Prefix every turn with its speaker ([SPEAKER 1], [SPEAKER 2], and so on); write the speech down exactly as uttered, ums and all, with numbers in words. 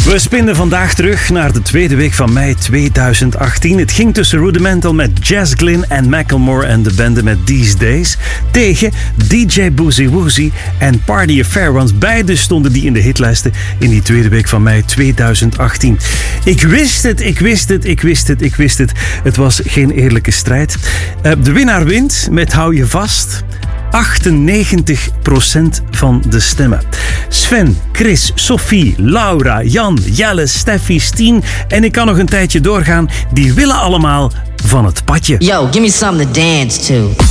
[SPEAKER 1] We spinden vandaag terug naar de tweede week van mei tweeduizend achttien. Het ging tussen Rudimental met Jazz Glynn en Macklemore en de bende met These Days tegen D J Boozy Woozy en Party Affair, want beide stonden die in de hitlijsten in die tweede week van mei tweeduizend achttien. Ik wist het, ik wist het, ik wist het, ik wist het. Het was geen eerlijke strijd. Uh, de winnaar wint met hou je vast achtennegentig procent van de stemmen. Sven, Chris, Sophie, Laura, Jan, Jelle, Steffi, Stien en ik kan nog een tijdje doorgaan. Die willen allemaal van het padje.
[SPEAKER 2] Yo, give me something to dance to.